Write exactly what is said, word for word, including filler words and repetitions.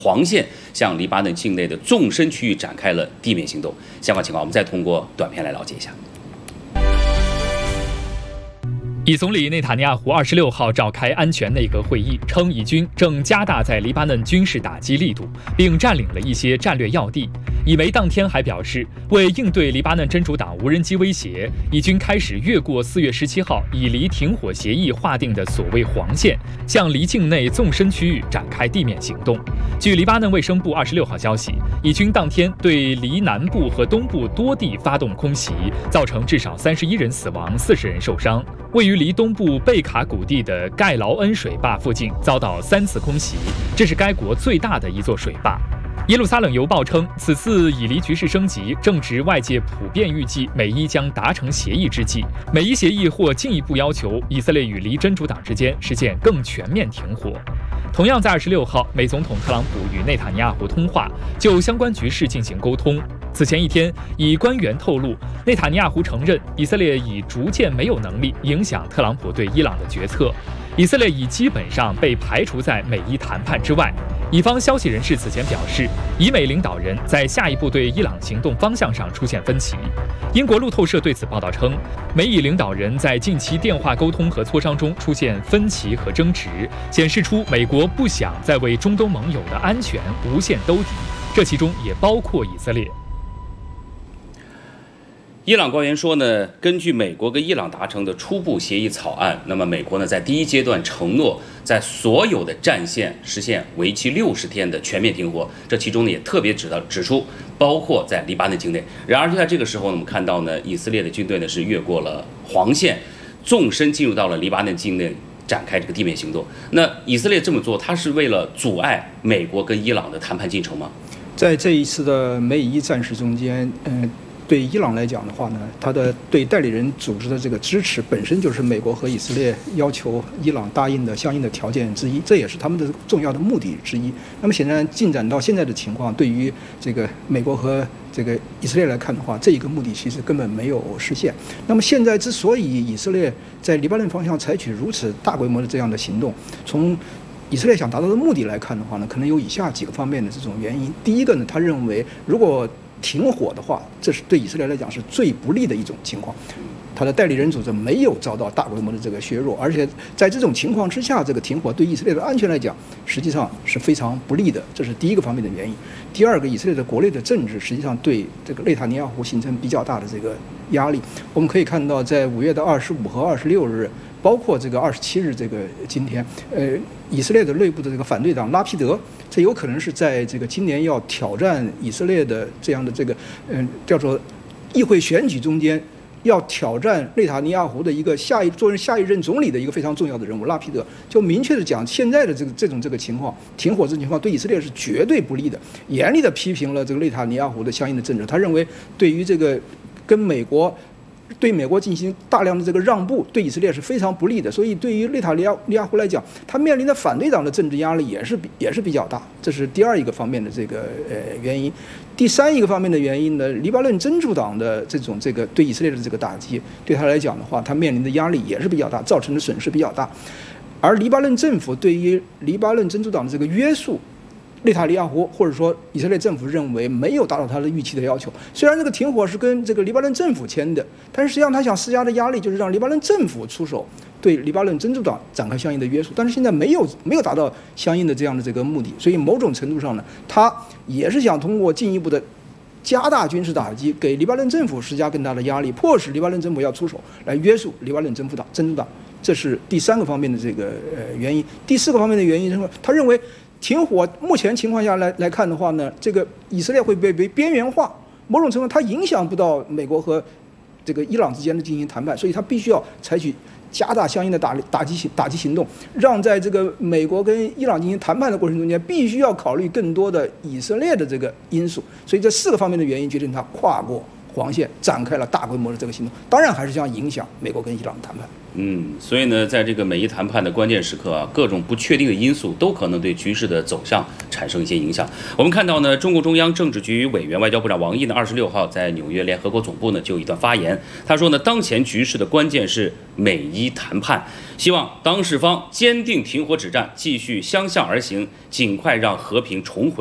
黄线向黎巴嫩境内的纵深区域展开了地面行动。相关情况，我们再通过短片来了解一下。 以总理内塔尼亚胡二十六号召开安全内阁会议，称以军正加大在黎巴嫩军事打击力度，并占领了一些战略要地。以梅当天还表示，为应对黎巴嫩真主党无人机威胁，以军开始越过四月十七号以黎停火协议划定的所谓黄线，向黎境内纵深区域展开地面行动。据黎巴嫩卫生部二十六号消息，以军当天对黎南部和东部多地发动空袭，造成至少三十一人死亡，四十人受伤。 位于离东部贝卡谷地的盖劳恩水坝附近遭到三次空袭，这是该国最大的一座水坝。耶路撒冷邮报称，此次以黎局势升级，正值外界普遍预计美伊将达成协议之际。美伊协议或进一步要求以色列与黎真主党之间实现更全面停火。 同样在二十六号，美总统特朗普与内塔尼亚胡通话，就相关局势进行沟通。此前一天，以官员透露，内塔尼亚胡承认以色列已逐渐没有能力影响特朗普对伊朗的决策，以色列已基本上被排除在美伊谈判之外。以方消息人士此前表示，以美领导人在下一步对伊朗行动方向上出现分歧。英国路透社对此报道称，美以领导人在近期电话沟通和磋商中出现分歧和争执，显示出美国不想再为中东盟友的安全无限兜底，这其中也包括以色列。 伊朗官员说呢，根据美国跟伊朗达成的初步协议草案，那么美国呢在第一阶段承诺在所有的战线实现为期六十天的全面停火，这其中呢也特别指到指出，包括在黎巴嫩境内。然而就在这个时候呢，我们看到呢，以色列的军队呢是越过了黄线，纵深进入到了黎巴嫩境内，展开这个地面行动。那以色列这么做，它是为了阻碍美国跟伊朗的谈判进程吗？ 在这一次的美以伊战事中间，嗯、呃。 对伊朗来讲的话呢，它的对代理人组织的这个支持本身就是美国和以色列要求伊朗答应的相应的条件之一，这也是他们的重要的目的之一。那么显然进展到现在的情况，对于这个美国和这个以色列来看的话，这一个目的其实根本没有实现。那么现在之所以以色列在黎巴嫩方向采取如此大规模的这样的行动，从 以色列想达到的目的来看的话呢，可能有以下几个方面的这种原因。第一个呢，他认为如果 停火的话，这是对以色列来讲是最不利的一种情况。他的代理人组织没有遭到大规模的这个削弱，而且在这种情况之下，这个停火对以色列的安全来讲，实际上是非常不利的。这是第一个方面的原因。第二个，以色列的国内的政治实际上对这个内塔尼亚胡形成比较大的这个压力。我们可以看到，在五月的二十五和二十六日，包括这个二十七日这个今天，呃，以色列的内部的这个反对党拉皮德， 这有可能是在这个今年要挑战以色列的这样的这个，嗯，叫做议会选举中间，要挑战内塔尼亚胡的一个下一做任下一任总理的一个非常重要的人物拉皮德，就明确的讲，现在的这个这种这个情况，停火这种情况对以色列是绝对不利的，严厉的批评了这个内塔尼亚胡的相应的政策。他认为，对于这个跟美国 对美国进行大量的这个让步，对以色列是非常不利的。所以，对于内塔尼亚胡来讲，他面临的反对党的政治压力也是比也是比较大。这是第二一个方面的这个呃原因。第三一个方面的原因呢，黎巴嫩真主党的这种这个对以色列的这个打击，对他来讲的话，他面临的压力也是比较大，造成的损失比较大。而黎巴嫩政府对于黎巴嫩真主党的这个约束， 内塔尼亚胡或者说以色列政府认为没有达到他的预期的要求。虽然这个停火是跟这个黎巴嫩政府签的，但是实际上他想施加的压力就是让黎巴嫩政府出手对黎巴嫩真主党展开相应的约束。但是现在没有没有达到相应的这样的这个目的，所以某种程度上呢，他也是想通过进一步的 加大军事打击，给黎巴嫩政府施加更大的压力，迫使黎巴嫩政府要出手来约束黎巴嫩真主党。真主党，这是第三个方面的这个呃原因。第四个方面的原因是说，他认为 停火目前情况下来来看的话呢，这个以色列会被被边缘化，某种程度它影响不到美国和这个伊朗之间的进行谈判，所以它必须要采取加大相应的打打击行打击行动，让在这个美国跟伊朗进行谈判的过程中间，必须要考虑更多的以色列的这个因素。所以这四个方面的原因决定它跨过黄线，展开了大规模的这个行动，当然还是将影响美国跟伊朗的谈判。 嗯，所以呢，在这个美伊谈判的关键时刻啊，各种不确定的因素都可能对局势的走向产生一些影响。我们看到呢，中共中央政治局委员、外交部长王毅呢，二十六号在纽约联合国总部呢就有一段发言，他说呢，当前局势的关键是美伊谈判，希望当事方坚定停火止战，继续相向而行，尽快让和平重回